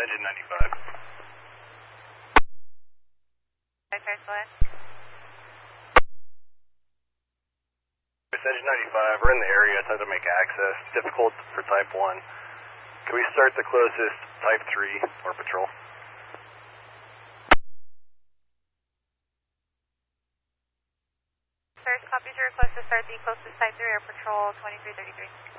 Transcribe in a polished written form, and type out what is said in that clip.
Engine 95. Okay, go ahead. Engine 95, we're in the area, it's hard to make access, difficult for Type 1. Can we start the closest Type 3 or patrol? First, copies your request to start the closest Type 3 or patrol 2333.